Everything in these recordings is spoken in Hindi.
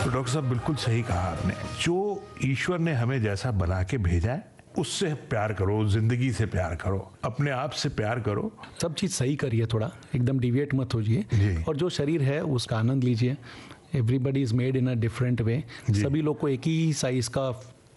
तो डॉक्टर साहब बिल्कुल सही कहा आपने। जो ईश्वर ने हमें जैसा बना के भेजा है उससे प्यार करो, जिंदगी से प्यार करो, अपने आप से प्यार करो, सब चीज़ सही करिए, थोड़ा एकदम डिविएट मत होइए, और जो शरीर है उसका आनंद लीजिए। Everybody is made in a different way. सभी लोग को एक ही साइज का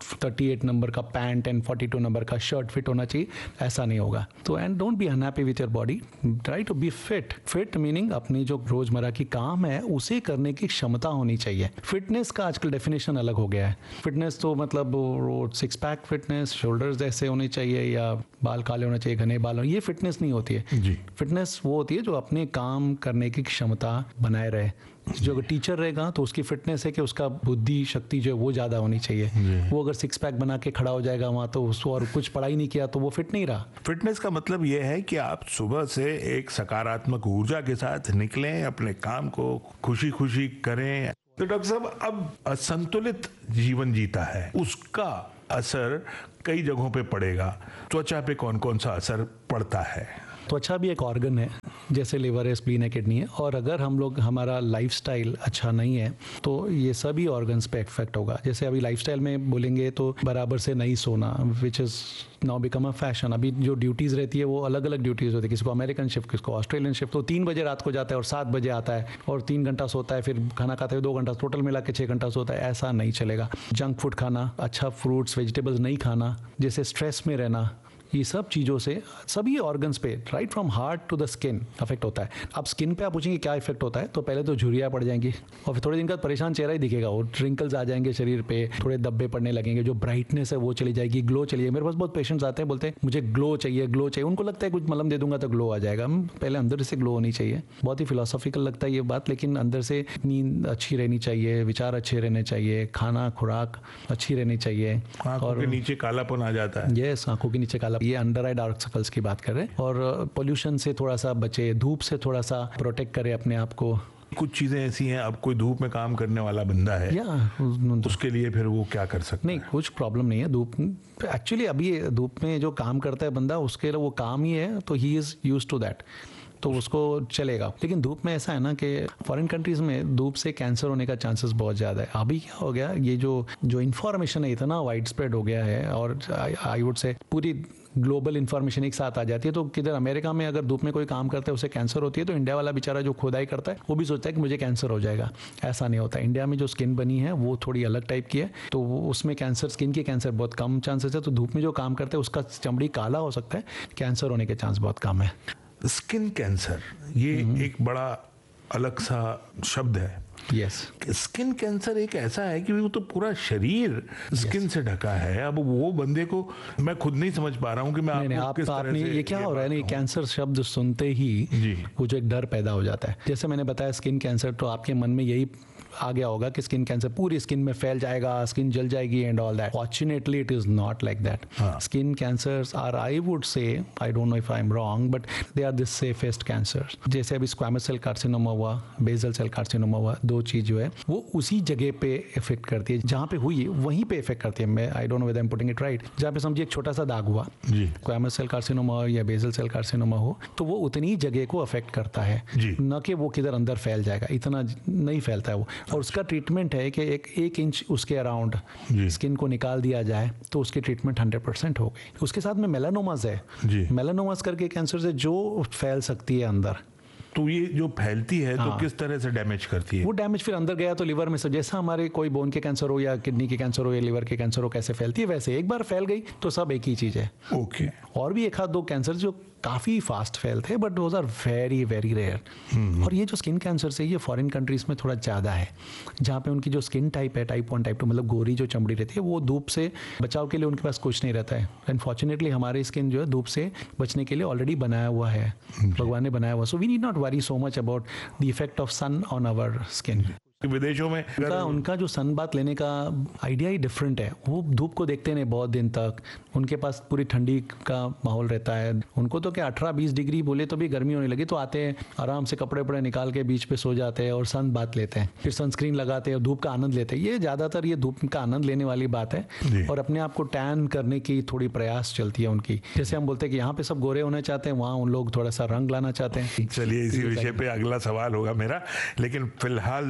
38 नंबर का पैंट एंड 42 नंबर का शर्ट फिट होना चाहिए, ऐसा नहीं होगा। तो and don't be unhappy with your body, try to be fit meaning अपनी जो रोजमर्रा की काम है उसे करने की क्षमता होनी चाहिए। फिटनेस का आजकल डेफिनेशन अलग हो गया है। फिटनेस तो मतलब सिक्स पैक फिटनेस, शोल्डर्स ऐसे होने चाहिए या बाल काले होने चाहिए, घने बाल, ये फिटनेस नहीं होती है जी। फिटनेस वो होती है जो अपने काम करने की क्षमता बनाए रहे। जो अगर टीचर रहेगा तो उसकी फिटनेस है कि उसका बुद्धि शक्ति जो है वो ज़्यादा होनी चाहिए। वो अगर सिक्स पैक बना के खड़ा हो जाएगा वहाँ तो उसको और कुछ पढ़ाई नहीं किया तो वो फिट नहीं रहा। फिटनेस का मतलब ये है कि आप सुबह से एक सकारात्मक ऊर्जा के साथ निकलें, अपने काम को खुशी खुशी करें। तो डॉक्टर साहब, अब संतुलित जीवन जीता है उसका असर कई जगहों पे पड़ेगा। त्वचा पे कौन कौन सा असर पड़ता है? त्वचा भी एक ऑर्गन है, जैसे लिवर है, स्प्लीन है, किडनी है, और अगर हम लोग हमारा लाइफस्टाइल अच्छा नहीं है तो ये सभी ऑर्गन्स पे इफेक्ट होगा। जैसे अभी लाइफस्टाइल में बोलेंगे तो बराबर से नहीं सोना, which is now become a fashion. अभी जो ड्यूटीज़ रहती है वो अलग अलग ड्यूटीज़ होती है, किसी को अमेरिकन शिफ्ट, किसी को ऑस्ट्रेलियन शिफ्ट। तो 3 बजे रात को जाता है और 7 बजे आता है और 3 घंटा सोता है, फिर खाना खाता है 2 घंटा, टोटल मिला के 6 घंटा सोता है। ऐसा नहीं चलेगा। जंक फूड खाना, अच्छा फ्रूट्स वेजिटेबल्स नहीं खाना, जैसे स्ट्रेस में रहना, ये सब चीज़ों से सभी ऑर्गन्स पे right from heart to the skin affect होता है। अब स्किन पे आप पूछेंगे क्या इफेक्ट होता है, तो पहले तो झुर्रियाँ पड़ जाएंगी और फिर थोड़े दिन बाद परेशान चेहरा ही दिखेगा, और रिंकल्स आ जाएंगे शरीर पे, थोड़े धब्बे पड़ने लगेंगे, जो ब्राइटनेस है वो चली जाएगी, ग्लो चली जाएगी। मेरे पास बहुत पेशेंट्स आते हैं, बोलते हैं मुझे ग्लो चाहिए, ग्लो चाहिए। उनको लगता है कुछ मलम दे दूंगा तो ग्लो आ जाएगा। पहले अंदर से ग्लो होनी चाहिए। बहुत ही फिलोसॉफिकल लगता है ये बात, लेकिन अंदर से नींद अच्छी रहनी चाहिए, विचार अच्छे रहने चाहिए, खाना खुराक अच्छी रहनी चाहिए, और नीचे कालापन आ जाता है। यस, आंखों के नीचे काला, ये अंडर आई डार्क सर्कल्स की बात कर रहे हैं। और पोल्यूशन से थोड़ा सा बचे, धूप से थोड़ा सा प्रोटेक्ट करें अपने आप को। कुछ चीजें ऐसी हैं, अब कोई धूप में काम करने वाला बंदा है उसके लिए फिर वो क्या कर सकता है? नहीं, कुछ प्रॉब्लम नहीं है। धूप एक्चुअली अभी धूप में जो काम करता है बंदा, उसके लिए वो काम ही है, तो he is used to that, तो उसको चलेगा। लेकिन धूप में ऐसा है ना कि फॉरेन कंट्रीज में धूप से कैंसर होने का चांसेस बहुत ज़्यादा है। अभी क्या हो गया, ये जो इन्फॉर्मेशन है इतना वाइड स्प्रेड हो गया है, और आई वुड से पूरी ग्लोबल इन्फॉर्मेशन एक साथ आ जाती है। तो किधर अमेरिका में अगर धूप में कोई काम करता है उसे कैंसर होती है, तो इंडिया वाला बेचारा जो खुदाई करता है वो भी सोचता है कि मुझे कैंसर हो जाएगा। ऐसा नहीं होता। इंडिया में जो स्किन बनी है वो थोड़ी अलग टाइप की है, तो उसमें कैंसर, स्किन के कैंसर बहुत कम चांसेस है। तो धूप में जो काम करता है उसका चमड़ी काला हो सकता है, कैंसर होने के चांस बहुत कम है। स्किन कैंसर ये एक बड़ा अलग सा शब्द है। यस, स्किन कैंसर एक ऐसा है कि वो तो पूरा शरीर स्किन से ढका है। अब वो बंदे को मैं खुद नहीं समझ पा रहा हूँ कि मैं आपको किस तरह से ये क्या हो रहा है। नहीं, कैंसर शब्द सुनते ही वो जो एक डर पैदा हो जाता है। जैसे मैंने बताया स्किन कैंसर, तो आपके मन में यही आ गया होगा कि स्किन कैंसर पूरी स्किन में फैल जाएगा, स्किन जल जाएगी and all that. Fortunately it is not like that. Skin cancers are, I would say, I don't know if I am wrong, but they are the safest cancers. जैसे अभी स्क्वैमस सेल कार्सिनोमा हुआ, बेसल सेल कार्सिनोमा हुआ, दो चीज जो है वो उसी जगह पे इफेक्ट करती है, जहाँ पे हुई वहीं पे इफेक्ट करती है। मैं I don't know whether I am putting it right. जहाँ पे समझिए एक छोटा सा दाग हुआ, स्क्वैमस सेल कार्सिनोमा हो या बेसल सेल कार्सिनोमा हो, तो वो उतनी जगह को अफेक्ट करता है, न कि वो किधर अंदर फैल जाएगा, इतना नहीं फैलता है वो। और उसका ट्रीटमेंट है कि एक इंच उसके अराउंड स्किन को निकाल दिया जाए तो उसकी ट्रीटमेंट 100% हो गई। उसके साथ में मेलानोमास है, मेलानोमास करके कैंसर से जो फैल सकती है अंदर। तो ये जो फैलती है तो किस तरह से डैमेज करती है? वो डैमेज फिर अंदर गया तो लिवर में से, जैसा हमारे कोई बोन के कैंसर हो या किडनी के कैंसर हो या लिवर के कैंसर हो, कैसे फैलती है वैसे एक बार फैल गई तो सब एक ही चीज है। ओके। और भी एक आध दो कैंसर जो काफ़ी फास्ट फैलते हैं, but those are very very rare. और ये जो स्किन कैंसर से ये फॉरेन कंट्रीज में थोड़ा ज़्यादा है, जहाँ पे उनकी जो स्किन टाइप है, टाइप 1 टाइप 2, मतलब गोरी जो चमड़ी रहती है, वो धूप से बचाव के लिए उनके पास कुछ नहीं रहता है। अनफॉर्चुनेटली हमारी स्किन जो है धूप से बचने के लिए ऑलरेडी बनाया हुआ है, भगवान ने बनाया हुआ। So we need not worry so much about the effect of sun on our skin. विदेशों में उनका जो सन बात लेने का आइडिया ही डिफरेंट है। वो धूप को देखते नहीं बहुत दिन तक, उनके पास पूरी ठंडी का माहौल रहता है। उनको तो क्या 18-20 डिग्री बोले तो भी गर्मी होने लगी तो आते हैं, आराम से कपड़े वपड़े निकाल के बीच पे सो जाते हैं और सन बात लेते हैं, फिर सनस्क्रीन लगाते हैं और धूप का आनंद लेते हैं। ये ज़्यादातर ये धूप का आनंद लेने वाली बात है, और अपने आप को टैन करने की थोड़ी प्रयास चलती है उनकी। जैसे हम बोलते हैं कि यहाँ पे सब गोरे होना चाहते हैं, वहाँ उन लोग थोड़ा सा रंग लाना चाहते हैं। चलिए इसी विषय पे अगला सवाल होगा मेरा, लेकिन फिलहाल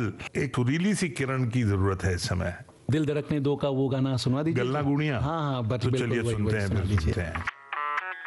एक सुरीली सी किरण की जरूरत है इस समय। दिल धड़कने दो का वो गाना सुनवा दीजिए। गल्ला गुड़िया। हाँ हाँ, तो चलिए सुनते हैं।